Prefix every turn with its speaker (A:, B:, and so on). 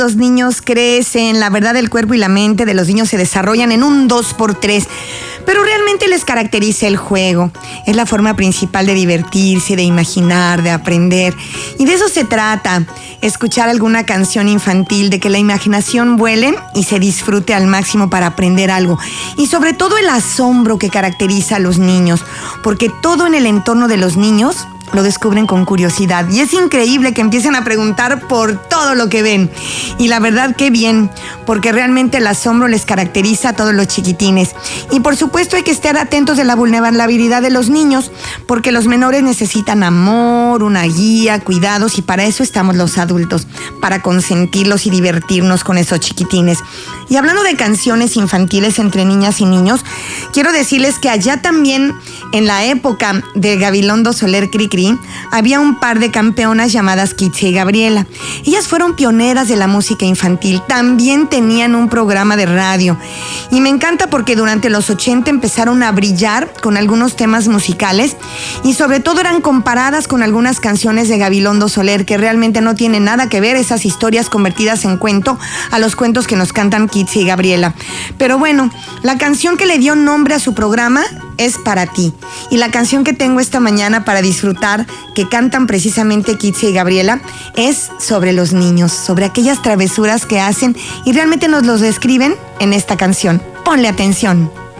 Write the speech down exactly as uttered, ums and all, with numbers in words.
A: Los niños crecen, la verdad el cuerpo y la mente de los niños se desarrollan en un dos por tres, pero realmente les caracteriza el juego. Es la forma principal de divertirse, de imaginar, de aprender. Y de eso se trata, escuchar alguna canción infantil, de que la imaginación vuele y se disfrute al máximo para aprender algo. Y sobre todo el asombro que caracteriza a los niños, porque todo en el entorno de los niños lo descubren con curiosidad y es increíble que empiecen a preguntar por todo lo que ven. Y la verdad, qué bien, porque realmente el asombro les caracteriza a todos los chiquitines. Y por supuesto hay que estar atentos de la vulnerabilidad de los niños, porque los menores necesitan amor, una guía, cuidados, y para eso estamos los adultos, para consentirlos y divertirnos con esos chiquitines. Y hablando de canciones infantiles entre niñas y niños, quiero decirles que allá también, en la época de Gabilondo Soler Cricri, había un par de campeonas llamadas Kitty y Gabriela. Ellas fueron pioneras de la música infantil, también tenían un programa de radio. Y me encanta porque durante los ochenta empezaron a brillar con algunos temas musicales y sobre todo eran comparadas con algunas canciones de Gabilondo Soler que realmente no tienen nada que ver, esas historias convertidas en cuento, a los cuentos que nos cantan Kitty y Gabriela. Pero bueno, la canción que le dio nombre a su programa es Para Ti. Y la canción que tengo esta mañana para disfrutar, que cantan precisamente Kitty y Gabriela, es sobre los niños, sobre aquellas travesuras que hacen y realmente nos los describen en esta canción. Ponle atención.